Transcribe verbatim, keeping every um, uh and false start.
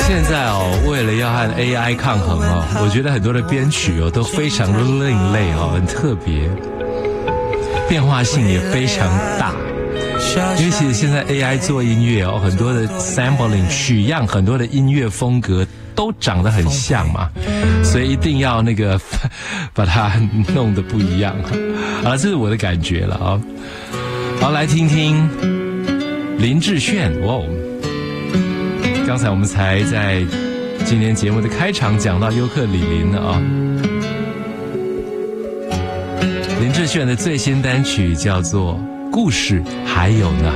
现在哦，为了要和 A I 抗衡哦，我觉得很多的编曲哦都非常的另类哦，很特别，变化性也非常大。因为其实现在 A I 做音乐哦，很多的 sampling 取样，很多的音乐风格都长得很像嘛，所以一定要那个把它弄得不一样。好了，这是我的感觉了啊、哦。好，来听听林志炫，哇哦！刚才我们才在今天节目的开场讲到尤克里里呢啊、哦。林志炫的最新单曲叫做《故事还有呢》。